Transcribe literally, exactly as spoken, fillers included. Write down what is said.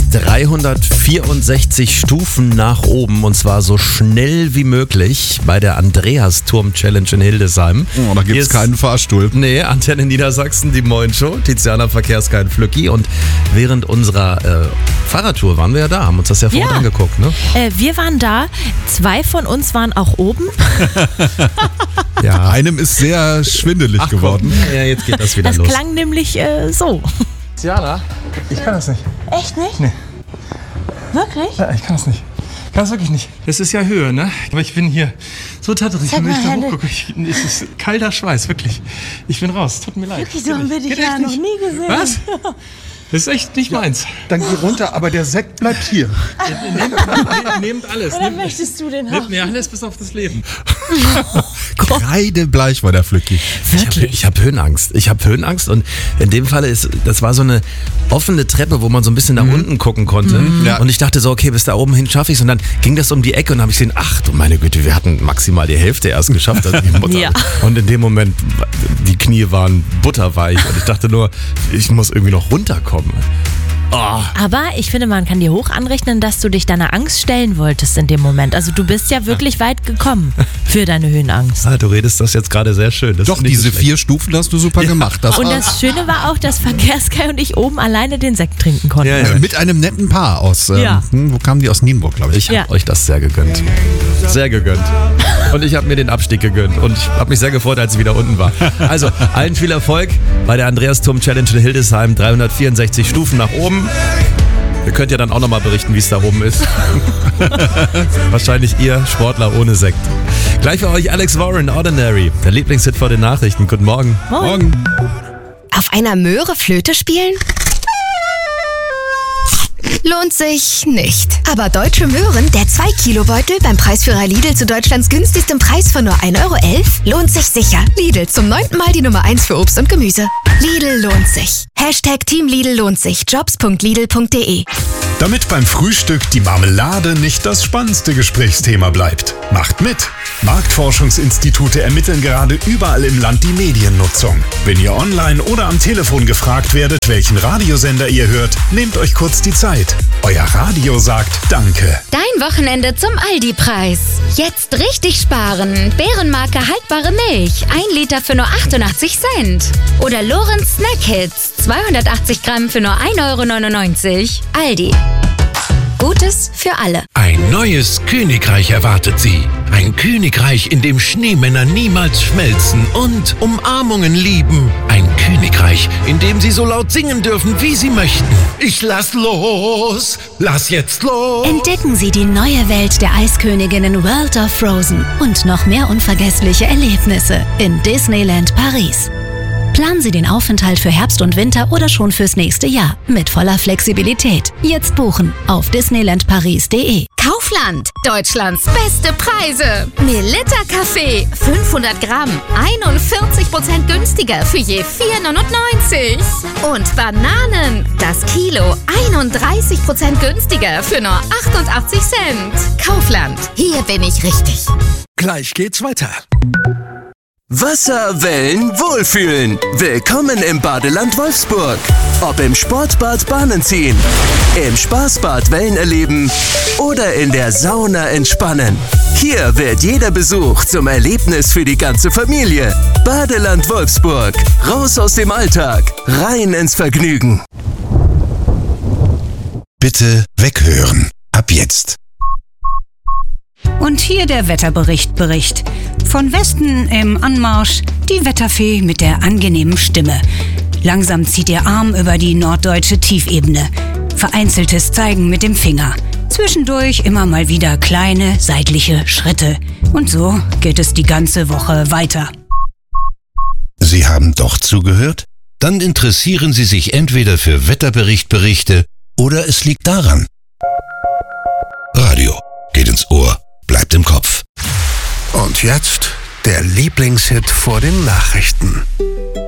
dreihundertvierundsechzig Stufen nach oben und zwar so schnell wie möglich bei der Andreas-Turm-Challenge in Hildesheim. Oh, da gibt es keinen Fahrstuhl. Nee, Antenne Niedersachsen, die Moin Show, Tiziana Verkehrskein Flücki. Und während unserer äh, Fahrradtour waren wir ja da, haben uns das ja vorhin Ja. angeguckt, ne? Äh, wir waren da, zwei von uns waren auch oben. Ja. Einem ist sehr schwindelig Ach, geworden. komm. Ja, jetzt geht das wieder Das los. klang nämlich äh, so. Tiziana, ich kann das nicht. Echt nicht? Nee. Wirklich? Ja, ich kann das nicht. Ich kann das wirklich nicht. Das ist ja Höhe, ne? Aber ich bin hier so tatterig, Zeig wenn ich mal da Hände. hochgucke. Ich, es ist kalter Schweiß, wirklich. Ich bin raus, tut mir leid. Wirklich, so haben wir dich Geht ja echt noch nicht. nie gesehen. Was? Das ist echt nicht meins. Dann geh runter, aber der Sekt bleibt hier. Nehmt, nehmt, nehmt alles. Oder Nehmt, möchtest du den nehmt haben? mir alles bis auf das Leben. Kreidebleich war der Flücki. Ich habe ich hab Höhenangst. Ich habe Höhenangst und in dem Falle ist, das war so eine offene Treppe, wo man so ein bisschen nach unten gucken konnte. Ja. Und ich dachte so, okay, bis da oben hin schaffe ich es. Und dann ging das um die Ecke und dann habe ich gesehen, ach du meine Güte, wir hatten maximal die Hälfte erst geschafft. Also die Mutter. Ja. Und in dem Moment, die Knie waren butterweich und ich dachte nur, ich muss irgendwie noch runterkommen. Oh. Aber ich finde, man kann dir hoch anrechnen, dass du dich deiner Angst stellen wolltest in dem Moment. Also du bist ja wirklich weit gekommen für deine Höhenangst. Ah, du redest das jetzt gerade sehr schön. Das Doch, finde ich diese nicht schlecht. vier Stufen hast du super gemacht. Das Und war das Schöne war auch, dass Verkehrskai und ich oben alleine den Sekt trinken konnten. Ja, ja. äh, mit einem netten Paar aus, ähm, Ja. hm, wo kamen die? Aus Nienburg, glaube ich. Ich habe Ja. euch das sehr gegönnt. Sehr gegönnt. Und ich habe mir den Abstieg gegönnt. Und ich habe mich sehr gefreut, als ich wieder unten war. Also, allen viel Erfolg bei der Andreas-Turm-Challenge in Hildesheim. dreihundertvierundsechzig Stufen nach oben. Ihr könnt ja dann auch nochmal berichten, wie es da oben ist. Wahrscheinlich ihr Sportler ohne Sekt. Gleich für euch Alex Warren, Ordinary. Der Lieblingshit vor den Nachrichten. Guten Morgen. Moin. Auf einer Möhre Flöte spielen? Lohnt sich nicht. Aber Deutsche Möhren, der zwei Kilo Beutel beim Preisführer Lidl zu Deutschlands günstigem Preis von nur ein Euro elf, lohnt sich sicher. Lidl, zum neunten Mal die Nummer eins für Obst und Gemüse. Lidl lohnt sich. Hashtag Team Lidl lohnt sich. jobs punkt lidl punkt de. Damit beim Frühstück die Marmelade nicht das spannendste Gesprächsthema bleibt. Macht mit! Marktforschungsinstitute ermitteln gerade überall im Land die Mediennutzung. Wenn ihr online oder am Telefon gefragt werdet, welchen Radiosender ihr hört, nehmt euch kurz die Zeit. Euer Radio sagt Danke. Dein Wochenende zum Aldi-Preis. Jetzt richtig sparen. Bärenmarke haltbare Milch. Ein Liter für nur achtundachtzig Cent. Oder Lorenz Snack Hits. zweihundertachtzig Gramm für nur ein Euro neunundneunzig. Aldi. Gutes für alle. Ein neues Königreich erwartet Sie. Ein Königreich, in dem Schneemänner niemals schmelzen und Umarmungen lieben. Ein Königreich, in dem Sie so laut singen dürfen, wie Sie möchten. Ich lass los, lass jetzt los. Entdecken Sie die neue Welt der Eisköniginnen World of Frozen und noch mehr unvergessliche Erlebnisse in Disneyland Paris. Planen Sie den Aufenthalt für Herbst und Winter oder schon fürs nächste Jahr mit voller Flexibilität. Jetzt buchen auf disneyland paris punkt de. Kaufland, Deutschlands beste Preise. Melitta Kaffee, fünfhundert Gramm, einundvierzig Prozent günstiger für je vier neunundneunzig. Und Bananen, das Kilo, einunddreißig Prozent günstiger für nur achtundachtzig Cent. Kaufland, hier bin ich richtig. Gleich geht's weiter. Wasserwellen wohlfühlen. Willkommen im Badeland Wolfsburg. Ob im Sportbad Bahnen ziehen, im Spaßbad Wellen erleben oder in der Sauna entspannen. Hier wird jeder Besuch zum Erlebnis für die ganze Familie. Badeland Wolfsburg. Raus aus dem Alltag, rein ins Vergnügen. Bitte weghören. Ab jetzt. Und hier der Wetterbericht Bericht. Von Westen im Anmarsch die Wetterfee mit der angenehmen Stimme. Langsam zieht ihr Arm über die norddeutsche Tiefebene. Vereinzeltes Zeigen mit dem Finger. Zwischendurch immer mal wieder kleine seitliche Schritte. Und so geht es die ganze Woche weiter. Sie haben doch zugehört? Dann interessieren Sie sich entweder für Wetterberichtberichte oder es liegt daran. Radio geht ins Ohr, bleibt im Kopf. Und jetzt der Lieblingshit vor den Nachrichten.